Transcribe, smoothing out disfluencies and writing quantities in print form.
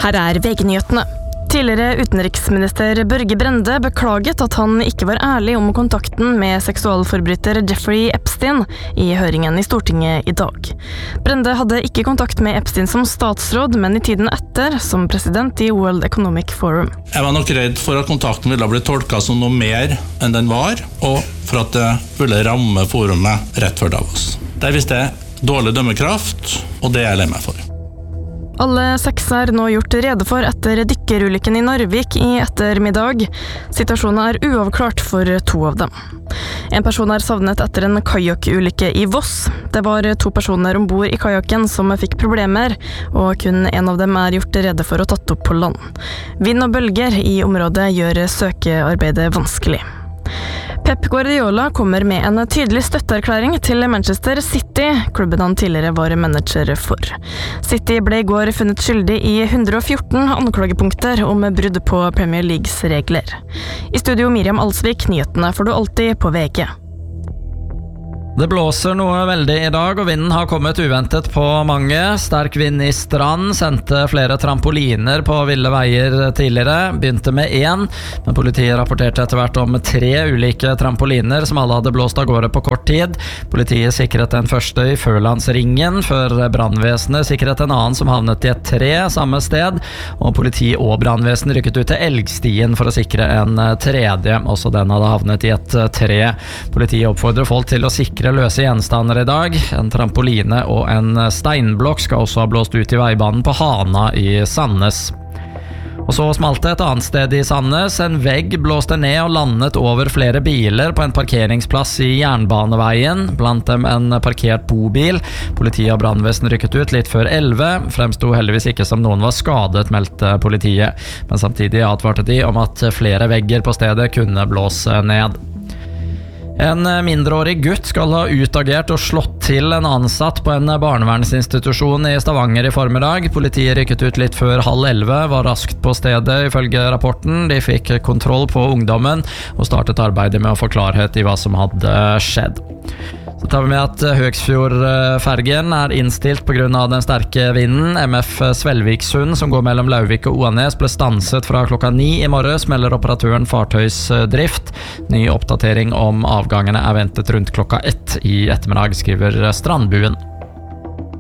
Her VG-nyhetene. Tidligere utenriksminister Børge Brende beklaget at han ikke var ærlig om kontakten med seksualforbryter Jeffrey Epstein i høringen i Stortinget i dag. Brende hadde ikke kontakt med Epstein som statsråd, men i tiden etter som president i World Economic Forum. Jeg var nok redd for at kontakten ville bli tolket som noe mer enn den var, og for at det ville ramme forumet rett før Davos. Der viste jeg dårlig dømmekraft, og det er jeg lei meg for. Alle 6 er nå gjort rede for etter dykkerulykken i Narvik i ettermiddag. Situasjonen er uavklart for 2 av dem. En person er savnet etter en kajakkulykke i Voss. Det var 2 personer ombord i kajakken som fikk problemer, og kun en av dem er gjort rede for å tatt opp på land. Vind og bølger i området gjør søkearbeidet vanskelig. Pep Guardiola kommer med en tydelig støtteerklæring til Manchester City, klubben han tidligere var manager for. City ble i går funnet skyldig i 114 anklagepunkter om brudd på Premier Leagues regler. I studio Miriam Alsvik, nyhetene får du alltid på VG. Det blåser noe veldig i dag, og vinden har kommet uventet på mange. Sterk vind i Strand sendte flere trampoliner på ville veier tidligere. Begynte med 1, men politiet rapporterte etter hvert om 3 ulike trampoliner som alle hadde blåst av gårde på kort tid. Politiet sikret den første i Førlandsringen, før brannvesenet sikret en annen som havnet i et tre samme sted, og politi og brannvesen rykket ut til Elgstien for å sikre en tredje. Også den hadde havnet i et tre. Politiet oppfordrer folk til å sikre løse gjenstander i dag. En trampoline og en steinblokk skal også ha blåst ut i veibanen på Hana i Sandnes. Og så smalt det et annet sted i Sandnes. En vegg blåste ned og landet over flere biler på en parkeringsplass i Jernbaneveien, blant dem en parkert bobil. Politiet og brannvesen rykket ut litt før 11. Fremsto heldigvis ikke som noen var skadet, meldte politiet. Men samtidig advarte de om at flere vegger på stedet kunne blåse ned. En mindreårig gutt skal ha utagert og slått til en ansatt på en barnevernsinstitusjon i Stavanger i formiddag. Politiet rykket ut litt før 10:30, var raskt på stedet ifølge rapporten. De fikk kontroll på ungdommen og startet arbeidet med å få klarhet i hva som hadde skjedd. Så tar vi med at Høgsfjordfergen er innstilt på grunn av den sterke vinden. MF Svelviksund, som går mellom Lauvik og Oanes, ble stanset fra klokka 9 i morges, melder operatøren fartøysdrift. Ny oppdatering om avgangene er ventet rundt klokka 1 i ettermiddag, skriver Strandbuen.